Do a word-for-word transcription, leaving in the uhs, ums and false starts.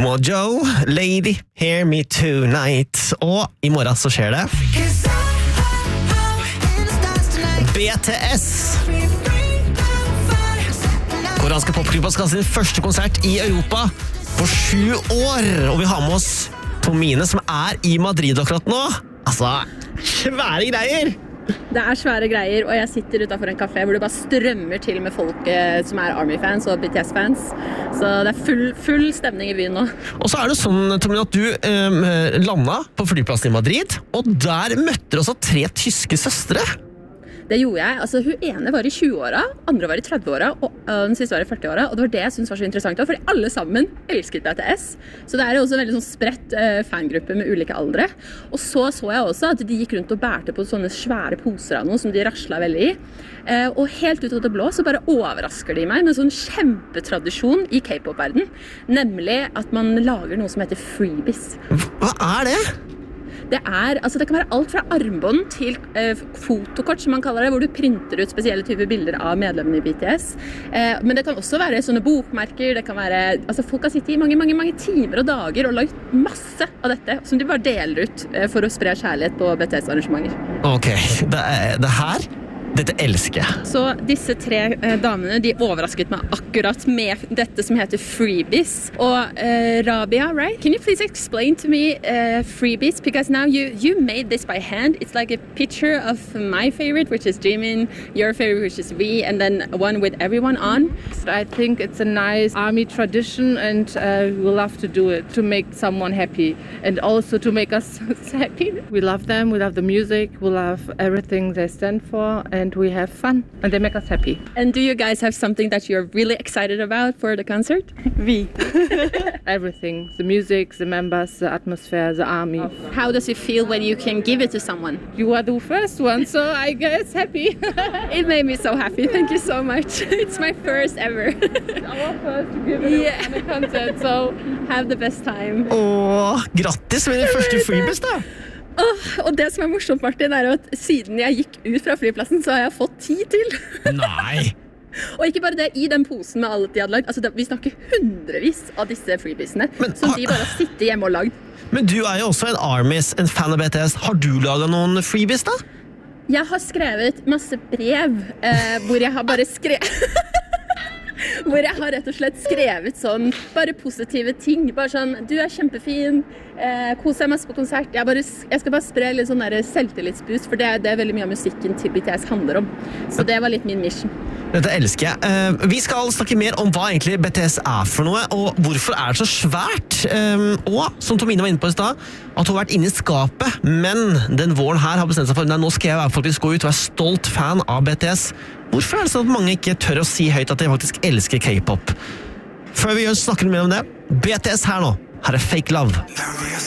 Mojo, Lady, Hear Me Tonight. Og i morgen så skjer det B T S. Koreanske popgruppa skal ha sin første konsert i Europa på sju år. Og vi har med oss Tomine, som er i Madrid akkurat nå. Altså, svære greier! Det er svære greier, og jeg sitter utenfor en kafé hvor det bare strømmer til med folk eh, som er Army-fans og B T S-fans. Så det er full, full stemning i byen nå. Og så er det sånn, Tomine, at du eh, landet på flyplassen i Madrid, og der møtte du også tre tyske søstre. Det gjorde jeg. Altså, hun ene var i tjue-åra, andre var i tretti-åra, og uh, den siste var i førti-åra, og det var det jeg synes var så interessant, fordi alle sammen elsket B T S. Så det er jo også en veldig sånn spredt uh, fangruppe med ulike aldre. Og så så jeg også at de gikk rundt og bærte på sånne svære poser av noe som de raslet veldig i. Uh, og helt ut av det blå så bare overrasker de meg med en sånn kjempetradisjon i K-pop-verden, nemlig at man lager noe som heter freebies. Hva er det? Det er, altså det kan være alt fra armbånd til eh, fotokort, som man kaller det, hvor du printer ut spesielle typer bilder av medlemmene i B T S. Eh, men det kan også være sånne bokmerker, det kan være, altså folk har sittet i mange, mange, mange timer og dager og lagt masse av dette, som de bare deler ut eh, for å spre kjærlighet på B T S-arrangementer. Ok, det, det her... Dette elsker jeg. Så disse tre eh, damene, de overrasket meg akkurat med dette som heter freebies. Og eh, Rabia, right? Can you please explain to me uh, freebies? Because now you, you made this by hand. It's like a picture of my favorite, which is Jimin, your favorite, which is V, and then one with everyone on. So I think it's a nice army tradition, and uh, we love to do it to make someone happy and also to make us happy. We love them, we love the music, we love everything they stand for. And And we have fun, and they make us happy. And do you guys have something that you're really excited about for the concert? We. Everything. The music, the members, the atmosphere, the army. How does it feel when you can give it to someone? You are the first one, so I guess happy. It made me so happy. Thank you so much. It's my first ever. It's our first to give it yeah. a concert, so have the best time. Åh, grattis med din første freebies da! Oh, og det som er morsomt, Martin, er at siden jeg gikk ut fra flyplassen, så har jeg fått ti til. Nei! Og ikke bare det, i den posen med alt de hadde lagd. Altså, det, vi snakker hundrevis av disse freebiesene, men, som de bare har sittet hjemme og lagd. Men du er jo også en Armies, en fan av B T S. Har du laget noen freebies da? Jeg har skrevet masse brev, eh, hvor jeg har bare skrevet... hvor jeg har rett og slett skrevet sånn, bare positive ting, bare sånn, du er kjempefin, eh, kos deg masse på konsert, jeg, bare, jeg skal bare spre litt sånn der selvtillitsboost, for det er, det er veldig mye av musikken til B T S handler om, så det var litt min mission. Dette elsker jeg. Uh, vi skal snakke mer om hva egentlig B T S er for noe, og hvorfor er det så svært, um, og som Tomine var inne på i sted, at hun har vært inne i skapet, men den våren her har bestemt seg for, nei, nå skal jeg faktisk gå ut og være stolt fan av B T S. Hvorfor er det sånn at mange ikke tør å si høyt at de faktisk elsker K-pop? Før vi gjør snakker mer om det, B T S her nå. Her er Fake Love.